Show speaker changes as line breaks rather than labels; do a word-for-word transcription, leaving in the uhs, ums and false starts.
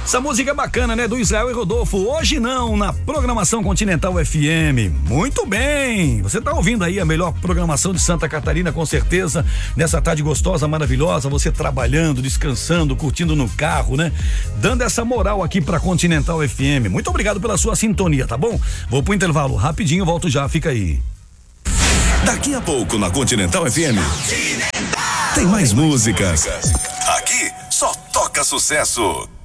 Essa música é bacana, né? Do Israel e Rodolfo. Hoje não, na programação Continental F M. Muito bem. Você tá ouvindo aí a melhor programação de Santa Catarina, com certeza. Nessa tarde gostosa, maravilhosa. Você trabalhando, descansando, curtindo no carro, né? Dando essa moral aqui pra Continental F M. Muito obrigado pela sua sintonia, tá bom? Vou pro intervalo rapidinho, volto já, fica aí.
Daqui a pouco na Continental F M. Tem mais músicas. Aqui só toca sucesso.